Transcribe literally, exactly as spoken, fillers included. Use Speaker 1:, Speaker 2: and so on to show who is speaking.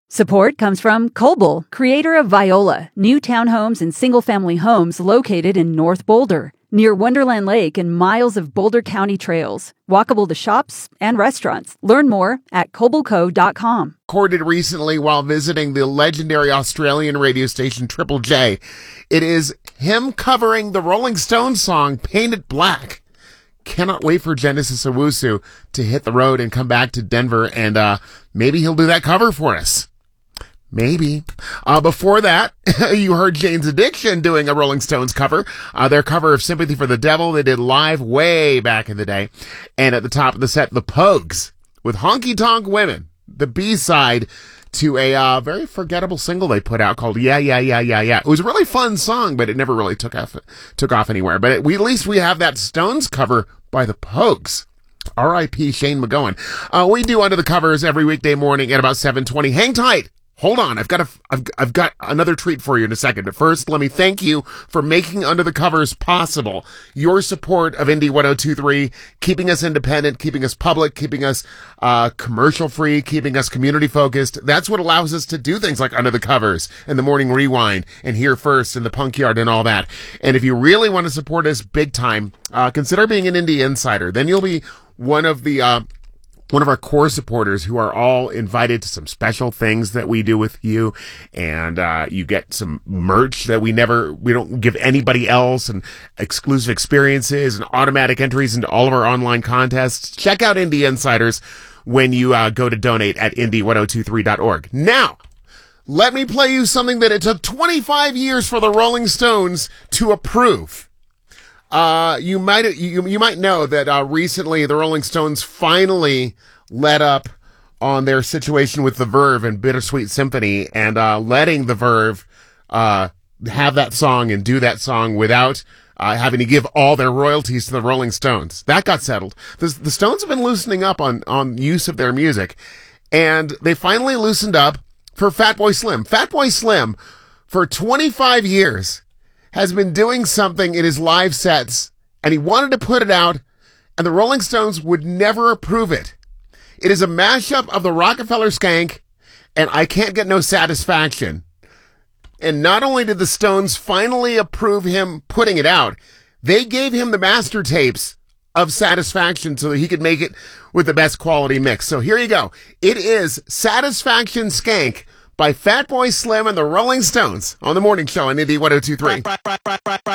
Speaker 1: Support comes from Coble, creator of Viola, new townhomes and single-family homes located in North Boulder, near Wonderland Lake and miles of Boulder County trails, walkable to shops and restaurants. Learn more at coble co dot com.
Speaker 2: Recorded recently while visiting the legendary Australian radio station Triple J. It is him covering the Rolling Stones song Painted Black. Cannot wait for Genesis Owusu to hit the road and come back to Denver, and uh maybe he'll do that cover for us. Maybe. Uh, before that, you heard Jane's Addiction doing a Rolling Stones cover. Uh, their cover of Sympathy for the Devil, they did live way back in the day. And at the top of the set, the Pogues with Honky Tonk Women, the B-side to a uh, very forgettable single they put out called Yeah, Yeah, Yeah, Yeah, Yeah. It was a really fun song, but it never really took off, took off anywhere. But it, we, at least we have that Stones cover by the Pogues. R I P Shane MacGowan. Uh, we do Under the Covers every weekday morning at about seven twenty. Hang tight. Hold on, I've got a, I've, I've got another treat for you in a second. But first, let me thank you for making Under the Covers possible. Your support of Indie one oh two point three, keeping us independent, keeping us public, keeping us uh commercial free, keeping us community focused. That's what allows us to do things like Under the Covers and the Morning Rewind and Here First and the Punk Yard and all that. And if you really want to support us big time, uh consider being an Indie Insider. Then you'll be one of the uh one of our core supporters who are all invited to some special things that we do with you. And, uh, you get some merch that we never, we don't give anybody else, and exclusive experiences and automatic entries into all of our online contests. Check out Indie Insiders when you, uh, go to donate at indie one oh two three dot org. Now, let me play you something that it took twenty-five years for the Rolling Stones to approve. Uh, you might, you, you might know that, uh, recently the Rolling Stones finally let up on their situation with the Verve and Bittersweet Symphony, and, uh, letting the Verve, uh, have that song and do that song without, uh, having to give all their royalties to the Rolling Stones. That got settled. The, the Stones have been loosening up on, on use of their music, and they finally loosened up for Fatboy Slim. Fatboy Slim, for twenty-five years, has been doing something in his live sets, and he wanted to put it out, and the Rolling Stones would never approve it. It is a mashup of the Rockefeller Skank and I Can't Get No Satisfaction. And not only did the Stones finally approve him putting it out, they gave him the master tapes of Satisfaction so that he could make it with the best quality mix. So here you go. It is Satisfaction Skank by Fatboy Slim and the Rolling Stones on the morning show on Indie one oh two point three.